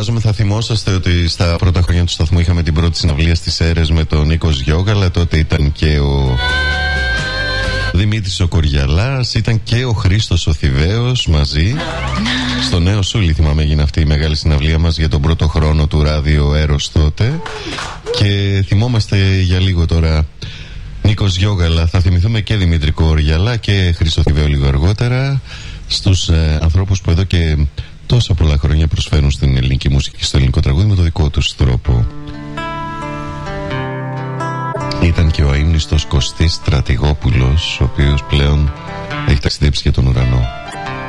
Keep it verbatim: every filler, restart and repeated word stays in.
Φαντάζομαι θα θυμόσαστε ότι στα πρώτα χρόνια του σταθμού είχαμε την πρώτη συναυλία στις Σέρρες με τον Νίκος Γιώγαλα. Τότε ήταν και ο Δημήτρης ο Κοριαλάς, ήταν και ο Χρήστος ο Θηβαίος μαζί. Στο Νέο Σούλη θυμάμαι έγινε αυτή η μεγάλη συναυλία μας για τον πρώτο χρόνο του ράδιο Έρος τότε. Και θυμόμαστε για λίγο τώρα Νίκος Γιώγαλα. Θα θυμηθούμε και Δημήτρη Κοριαλά και Χρήστο Θηβαίο λίγο αργότερα. Στους ε, ανθρώπους που εδώ και τόσα πολλά χρόνια προσφέρουν στην ελληνική μουσική και στο ελληνικό τραγούδι με το δικό τους τρόπο. Ήταν και ο αείμνηστος Κωστής Στρατηγόπουλος, ο οποίος πλέον έχει ταξιδέψει για τον ουρανό.